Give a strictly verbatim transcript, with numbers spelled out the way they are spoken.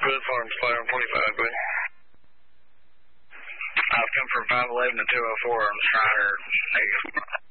Good Farms, fire on twenty-five, go ahead. I've come from five eleven to two oh four on Strider.